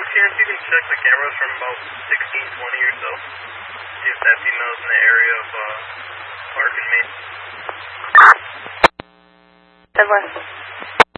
here, if you can check the cameras from about 1620 or so. See if that female's in the area of Park and Main. 10 West.